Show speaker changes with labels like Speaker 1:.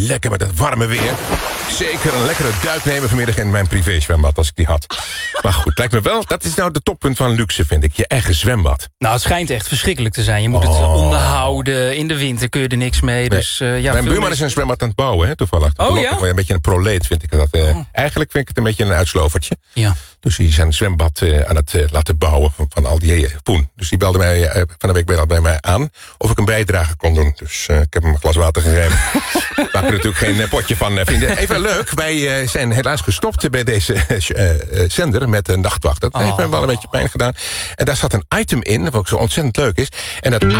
Speaker 1: lekker met het warme weer. Zeker een lekkere duik nemen vanmiddag in mijn privézwembad als ik die had. Maar goed, lijkt me wel, dat is nou de toppunt van luxe, vind ik. Je eigen zwembad.
Speaker 2: Nou, het schijnt echt verschrikkelijk te zijn. Je moet het onderhouden. In de winter kun je er niks mee.
Speaker 1: Nee.
Speaker 2: Dus,
Speaker 1: Mijn buurman is een zwembad aan het bouwen, hè, toevallig.
Speaker 2: Oh, ja?
Speaker 1: Toch wel een beetje een proleet, vind ik dat. Eigenlijk vind ik het een beetje een uitslovertje.
Speaker 2: Ja.
Speaker 1: Dus die zijn een zwembad aan het laten bouwen van al die poen. Dus die belde mij van de week bij mij aan of ik een bijdrage kon doen. Dus ik heb hem een glas water gegeven. Daar kan er natuurlijk geen potje van vinden. Even leuk, wij zijn helaas gestopt bij deze zender met een nachtwacht. Dat heeft mij wel een beetje pijn gedaan. En daar zat een item in, wat ook zo ontzettend leuk is. En dat